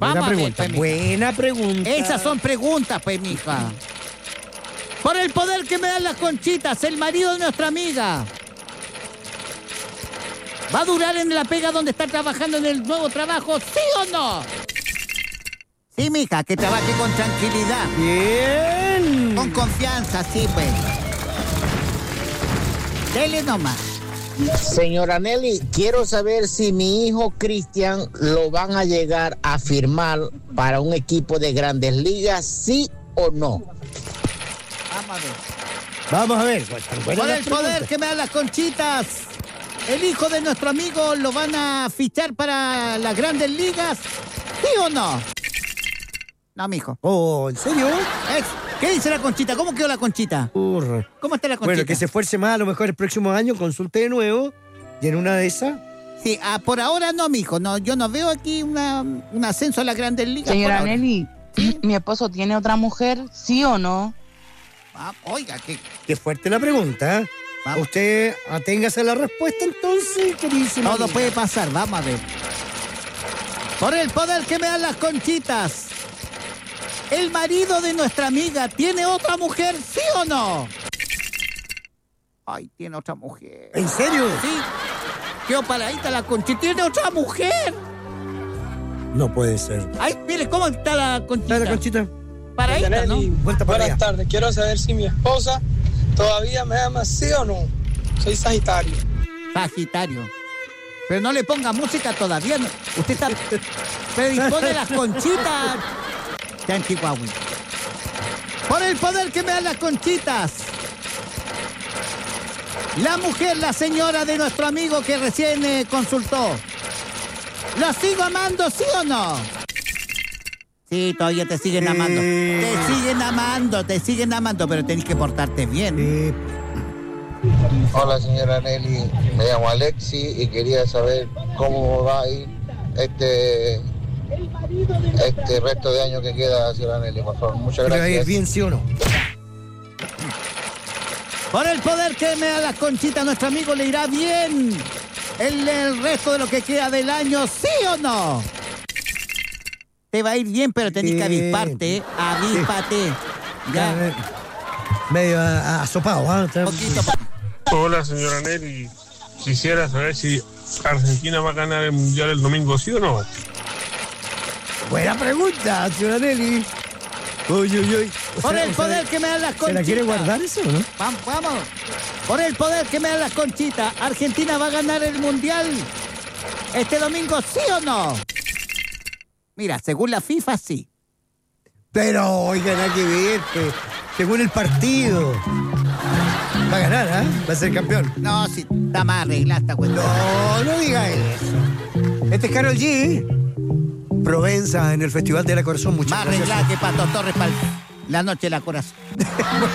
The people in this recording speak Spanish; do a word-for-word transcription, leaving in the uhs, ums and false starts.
Buena Vamos a ver, pregunta, pues, buena pregunta. Esas son preguntas, pues, mija. Por el poder que me dan las conchitas, el marido de nuestra amiga ¿va a durar en la pega donde está trabajando en el nuevo trabajo, sí o no? Sí, mija, que trabaje con tranquilidad. Bien. Con confianza, sí, pues. Dele nomás. Señora Nelly, quiero saber si mi hijo Cristian lo van a llegar a firmar para un equipo de Grandes Ligas, sí o no. Vamos a ver. Vamos a ver. Por el poder que me dan las conchitas, el hijo de nuestro amigo lo van a fichar para las Grandes Ligas, ¿sí o no? No, mijo. Oh, ¿en serio? Es- ¿Qué dice la conchita? ¿Cómo quedó la conchita? Urra. ¿Cómo está la conchita? Bueno, que se esfuerce más, a lo mejor el próximo año consulte de nuevo y en una de esas. Sí, ah, por ahora no, mijo. No, yo no veo aquí una, un ascenso a las Grandes Ligas. Señora por ahora. Nelly, ¿Sí? ¿mi esposo tiene otra mujer, sí o no? Ah, oiga, que Qué fuerte la pregunta. ¿eh? Vamos. Usted aténgase a la respuesta entonces, queridísima todo amiga. puede pasar. Vamos a ver. Por el poder que me dan las conchitas, ¿el marido de nuestra amiga tiene otra mujer, sí o no? Ay, tiene otra mujer. ¿En serio? Sí. Quedó paradita la conchita. ¿Tiene otra mujer? No puede ser. Ay, mire cómo está la conchita. Dale, Conchita. Paradita, ¿no? Vuelta para Buenas allá. tardes, quiero saber si mi esposa todavía me ama, sí o no. Soy Sagitario. Sagitario. Pero no le ponga música todavía. No. Usted está predispone las conchitas. Está en Chihuahua. Por el poder que me dan las conchitas, la mujer, la señora de nuestro amigo que recién eh, consultó, ¿lo sigo amando, sí o no? Sí, todavía te siguen Sí. amando. Te siguen amando, te siguen amando, pero tenés que portarte bien. Eh, Hola señora Nelly, me llamo Alexi y quería saber cómo va a ir este, este resto de año que queda, señora Nelly, por favor. Muchas ¿le va a ir gracias. bien, sí o no? Por el poder que me da las conchitas, nuestro amigo le irá bien el, el resto de lo que queda del año, ¿sí o no? Te va a ir bien, pero tenés que Bien. avisparte, ¿eh? Avíspate. Eh, Ya, Medio a- a- asopado, ¿ah? Está- poquito. Hola, señora Nelly. Quisiera saber si Argentina va a ganar el Mundial el domingo, ¿sí o no? Buena pregunta, señora Nelly. Uy, uy, uy. O Por sea, el o sea, poder que me dan las ¿se conchitas. la quiere guardar eso, no? Vamos, vamos. Por el poder que me dan las conchitas, ¿Argentina va a ganar el Mundial este domingo, sí o no? Mira, según la FIFA, sí. Pero, oiga, nada que ver, pues. Según el partido. Va a ganar, ¿ah? Va a ser campeón. No, sí, está más arreglada esta cuestión. No, no diga eso. Este es Karol G. Provenza en el Festival de la Corazón. Muchas Más gracias. arreglada que Pato Torres para la noche de la corazón.